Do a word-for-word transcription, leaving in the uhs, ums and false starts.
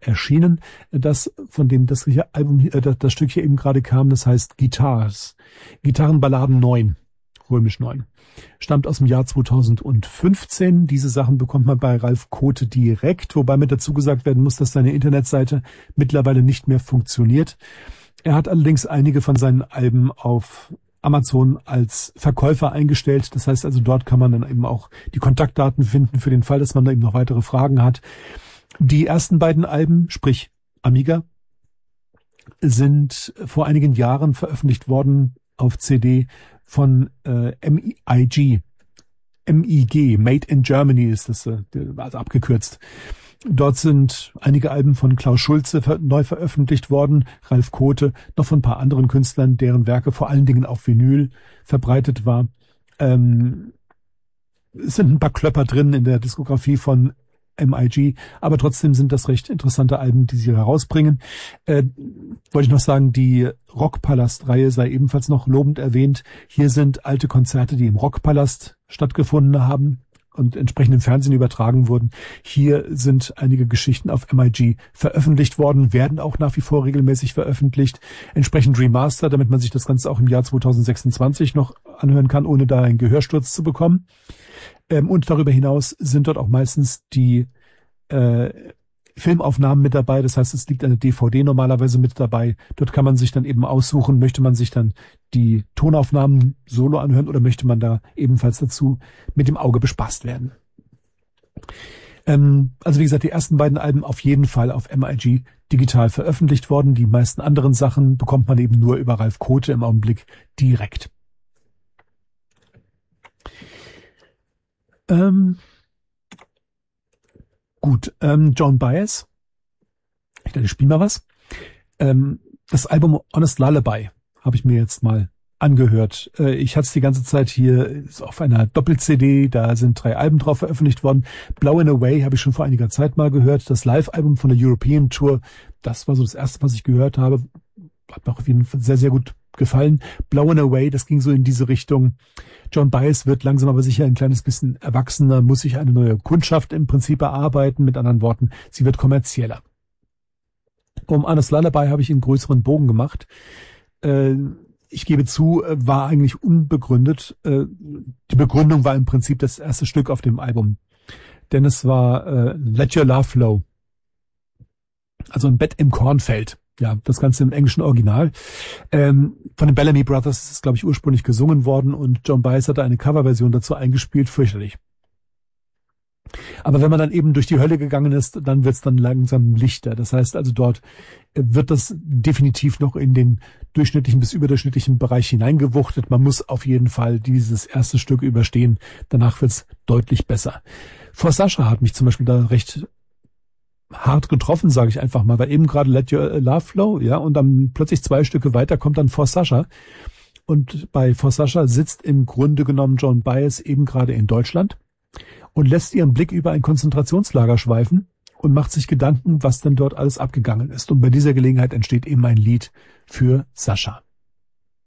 erschienen. Das, von dem das hier Album, äh, das, das Stück hier eben gerade kam, das heißt Guitars. Gitarrenballaden neun, römisch neun. Stammt aus dem Jahr zweitausendfünfzehn. Diese Sachen bekommt man bei Ralf Kote direkt, wobei mir dazu gesagt werden muss, dass seine Internetseite mittlerweile nicht mehr funktioniert. Er hat allerdings einige von seinen Alben auf Amazon als Verkäufer eingestellt. Das heißt also, dort kann man dann eben auch die Kontaktdaten finden für den Fall, dass man da eben noch weitere Fragen hat. Die ersten beiden Alben, sprich Amiga, sind vor einigen Jahren veröffentlicht worden auf C D von äh, M I G. M I G, Made in Germany ist das, äh, also abgekürzt. Dort sind einige Alben von Klaus Schulze ver- neu veröffentlicht worden, Ralf Kote, noch von ein paar anderen Künstlern, deren Werke vor allen Dingen auf Vinyl verbreitet war. Ähm, es sind ein paar Klöpper drin in der Diskografie von M I G, aber trotzdem sind das recht interessante Alben, die sie herausbringen. Äh, wollte ich noch sagen, die Rockpalast-Reihe sei ebenfalls noch lobend erwähnt. Hier sind alte Konzerte, die im Rockpalast stattgefunden haben und entsprechend im Fernsehen übertragen wurden. Hier sind einige Geschichten auf M I G veröffentlicht worden, werden auch nach wie vor regelmäßig veröffentlicht, entsprechend remastered, damit man sich das Ganze auch im Jahr zweitausendsechsundzwanzig noch anhören kann, ohne da einen Gehörsturz zu bekommen. Ähm, und darüber hinaus sind dort auch meistens die äh, Filmaufnahmen mit dabei. Das heißt, es liegt eine D V D normalerweise mit dabei. Dort kann man sich dann eben aussuchen, möchte man sich dann die Tonaufnahmen solo anhören oder möchte man da ebenfalls dazu mit dem Auge bespaßt werden. Ähm, also wie gesagt, die ersten beiden Alben auf jeden Fall auf M I G digital veröffentlicht worden. Die meisten anderen Sachen bekommt man eben nur über Ralf Kote im Augenblick direkt. Ähm, gut, ähm, Joan Baez. Ich dachte, ich spiele mal was. Ähm, das Album Honest Lullaby habe ich mir jetzt mal angehört. Äh, ich hatte es die ganze Zeit hier ist auf einer Doppel-C D, da sind drei Alben drauf veröffentlicht worden. Blown Away habe ich schon vor einiger Zeit mal gehört. Das Live-Album von der European Tour, das war so das erste, was ich gehört habe. Hat mir auf jeden Fall sehr, sehr gut gefallen. Blown Away, das ging so in diese Richtung. Joan Baez wird langsam aber sicher ein kleines bisschen erwachsener, muss sich eine neue Kundschaft im Prinzip erarbeiten. Mit anderen Worten, sie wird kommerzieller. Um Honest Lullaby habe ich einen größeren Bogen gemacht. Äh, ich gebe zu, war eigentlich unbegründet. Äh, die Begründung war im Prinzip das erste Stück auf dem Album. Denn es war äh, Let Your Love Flow. Also ein Bett im Kornfeld. Ja, das Ganze im englischen Original. Ähm, von den Bellamy Brothers ist es, glaube ich, ursprünglich gesungen worden und Joan Baez hatte eine Coverversion dazu eingespielt, fürchterlich. Aber wenn man dann eben durch die Hölle gegangen ist, dann wird es dann langsam lichter. Das heißt also, dort wird das definitiv noch in den durchschnittlichen bis überdurchschnittlichen Bereich hineingewuchtet. Man muss auf jeden Fall dieses erste Stück überstehen. Danach wird es deutlich besser. For Sasha hat mich zum Beispiel da recht hart getroffen, sage ich einfach mal, weil eben gerade Let Your Love Flow, ja, und dann plötzlich zwei Stücke weiter kommt dann For Sasha. Und bei For Sasha sitzt im Grunde genommen Joan Baez eben gerade in Deutschland und lässt ihren Blick über ein Konzentrationslager schweifen und macht sich Gedanken, was denn dort alles abgegangen ist. Und bei dieser Gelegenheit entsteht eben ein Lied für Sascha.